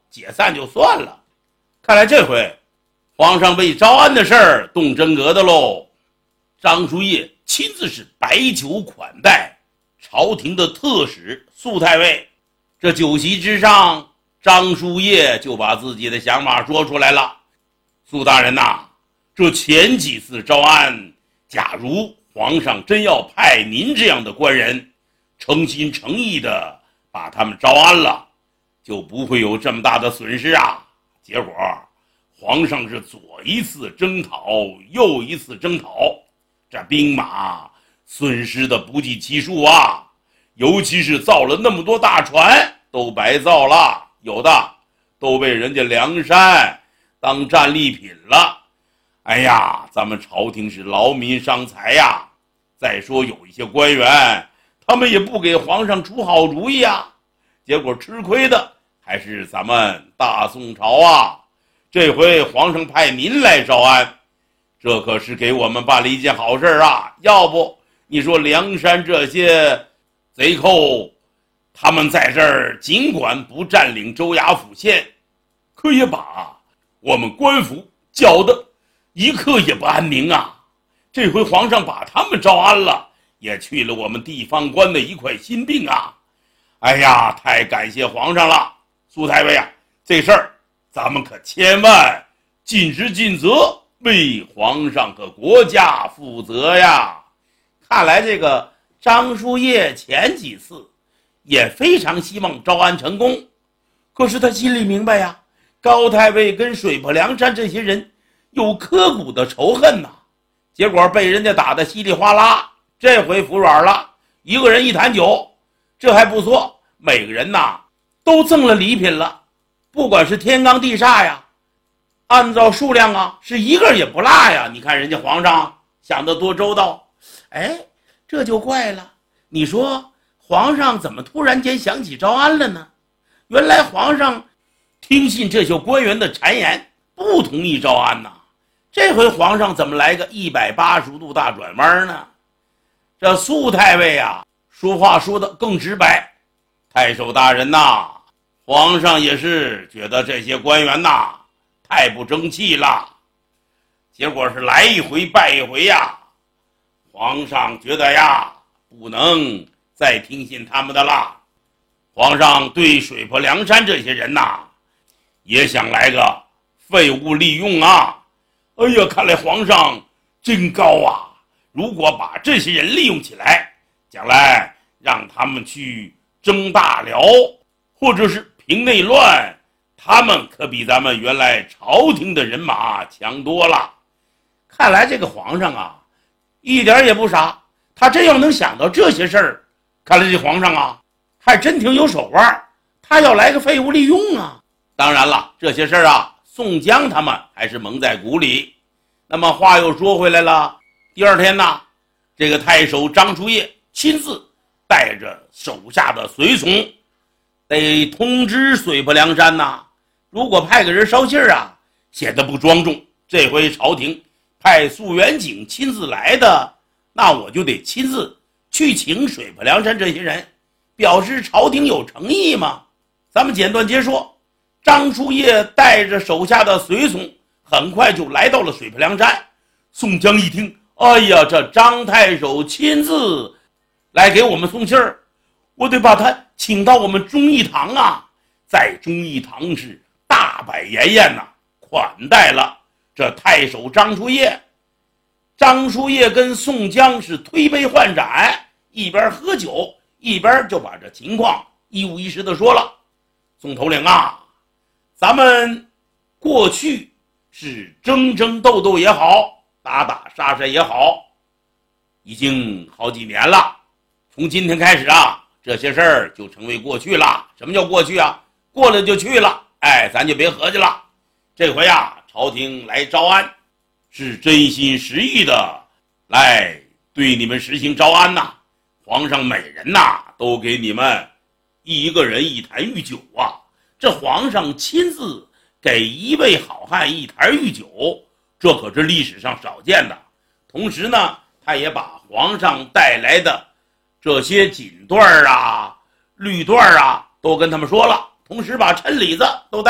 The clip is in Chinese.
解散就算了。看来这回皇上为招安的事儿动真格的喽。张叔夜亲自是摆酒款待朝廷的特使苏太尉。这酒席之上，张叔夜就把自己的想法说出来了。苏大人呐，这前几次招安，假如皇上真要派您这样的官人诚心诚意的把他们招安了，就不会有这么大的损失啊。结果皇上是左一次征讨，右一次征讨，这兵马损失的不计其数啊。尤其是造了那么多大船都白造了，有的都被人家梁山当战利品了。哎呀，咱们朝廷是劳民伤财呀。再说有一些官员，他们也不给皇上出好主意啊，结果吃亏的还是咱们大宋朝啊。这回皇上派您来招安，这可是给我们办了一件好事啊。要不你说梁山这些贼寇，他们在这儿尽管不占领州衙府县，可也把我们官府搅得一刻也不安宁啊。这回皇上把他们招安了，也去了我们地方官的一块心病啊。哎呀，太感谢皇上了。苏太尉啊，这事儿咱们可千万尽职尽责，为皇上和国家负责呀。看来这个张叔夜前几次也非常希望招安成功，可是他心里明白呀，高太尉跟水泊梁山这些人有刻骨的仇恨呐。结果被人家打得稀里哗啦，这回服软了，一个人一坛酒，这还不错，每个人呐都赠了礼品了，不管是天罡地煞呀，按照数量啊是一个也不落呀。你看人家皇上想得多周到。哎，这就怪了，你说皇上怎么突然间想起招安了呢？原来皇上听信这些官员的谗言，不同意招安呐。这回皇上怎么来个180度大转弯呢？这苏太尉啊，说话说得更直白。太守大人呐，皇上也是觉得这些官员呐太不争气了，结果是来一回败一回呀。皇上觉得呀，不能再听信他们的了。皇上对水泊梁山这些人呐，也想来个废物利用啊。哎呀，看来皇上真高啊！如果把这些人利用起来，将来让他们去征大辽，或者是平内乱，他们可比咱们原来朝廷的人马强多了。看来这个皇上啊，一点也不傻，他真要能想到这些事儿，看来这皇上啊，还真挺有手腕，他要来个废物利用啊。当然了，这些事儿啊，宋江他们还是蒙在鼓里。那么话又说回来了，第二天呢，这个太守张叔夜亲自带着手下的随从，得通知水泊梁山呐。如果派个人捎信啊，显得不庄重。这回朝廷派肃元警亲自来的，那我就得亲自去请水泊梁山这些人，表示朝廷有诚意嘛。咱们简短截说，张叔夜带着手下的随从很快就来到了水泊梁山。宋江一听，哎呀，这张太守亲自来给我们送信儿，我得把他请到我们忠义堂啊。在忠义堂是大摆筵宴呐，款待了这太守张叔夜。张叔夜跟宋江是推杯换盏，一边喝酒一边就把这情况一五一十的说了。宋头领啊，咱们过去是争争斗斗也好，打打杀杀也好，已经好几年了。从今天开始啊，这些事儿就成为过去了。什么叫过去啊？过了就去了，哎，咱就别合计了。这回啊，朝廷来招安，是真心实意的来对你们实行招安呐。皇上每人呐都给你们一个人一坛御酒啊，这皇上亲自给一位好汉一坛御酒，这可是历史上少见的。同时呢，他也把皇上带来的这些锦缎啊、绿缎啊都跟他们说了，同时把抻里子都带